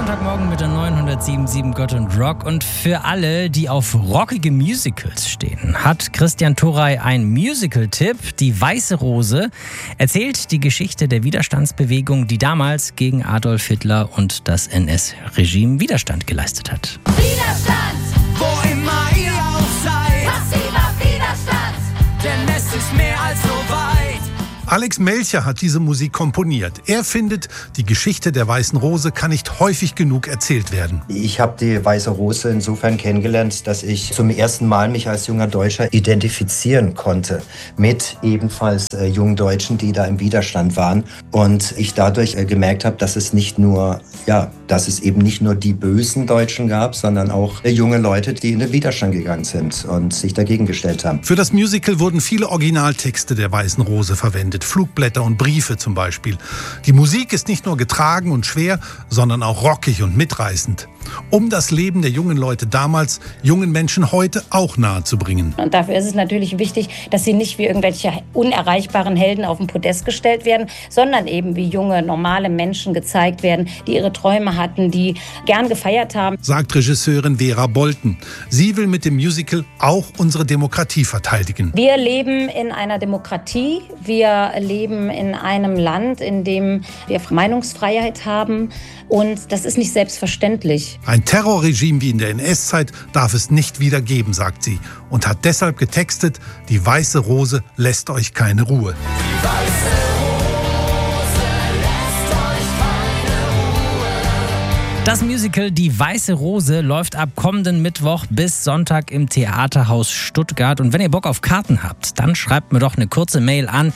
Sonntagmorgen mit der 907.7 Gott und Rock. Und für alle, die auf rockige Musicals stehen, hat Christian Thoray einen Musical-Tipp. Die Weiße Rose erzählt die Geschichte der Widerstandsbewegung, die damals gegen Adolf Hitler und das NS-Regime Widerstand geleistet hat. Widerstand, Wo immer ihr auch seid, passiver Widerstand. denn es ist mehr als so weit. Alex Melcher hat diese Musik komponiert. Er findet, die Geschichte der Weißen Rose kann nicht häufig genug erzählt werden. Ich habe die Weiße Rose insofern kennengelernt, dass ich zum ersten Mal mich als junger Deutscher identifizieren konnte mit ebenfalls jungen Deutschen, die da im Widerstand waren. Und ich dadurch gemerkt habe, dass es eben nicht nur die bösen Deutschen gab, sondern auch junge Leute, die in den Widerstand gegangen sind und sich dagegen gestellt haben. Für das Musical wurden viele Originaltexte der Weißen Rose verwendet. Flugblätter und Briefe zum Beispiel. Die Musik ist nicht nur getragen und schwer, sondern auch rockig und mitreißend. Um das Leben der jungen Leute damals, jungen Menschen heute auch nahezubringen. Und dafür ist es natürlich wichtig, dass sie nicht wie irgendwelche unerreichbaren Helden auf den Podest gestellt werden, sondern eben wie junge, normale Menschen gezeigt werden, die ihre Träume hatten, die gern gefeiert haben. Sagt Regisseurin Vera Bolten. Sie will mit dem Musical auch unsere Demokratie verteidigen. Wir leben in einer Demokratie, wir leben in einem Land, in dem wir Meinungsfreiheit haben, und das ist nicht selbstverständlich. Ein Terrorregime wie in der NS-Zeit darf es nicht wieder geben, sagt sie. Und hat deshalb getextet, die Weiße Rose lässt euch keine Ruhe. Die Weiße Rose lässt euch keine Ruhe. Das Musical Die Weiße Rose läuft ab kommenden Mittwoch bis Sonntag im Theaterhaus Stuttgart. Und wenn ihr Bock auf Karten habt, dann schreibt mir doch eine kurze Mail an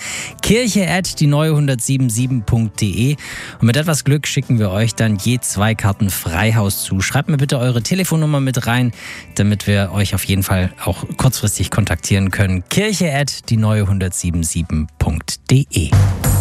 kirche@die177.de. Und mit etwas Glück schicken wir euch dann je 2 Karten Freihaus zu. Schreibt mir bitte eure Telefonnummer mit rein, damit wir euch auf jeden Fall auch kurzfristig kontaktieren können. kirche@die177.de.